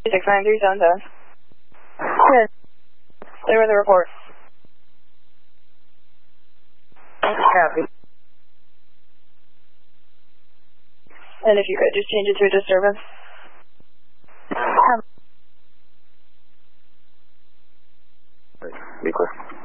69377. Good. Stay with the report. Copy. And if you could, just change it to a disturbance. Be clear.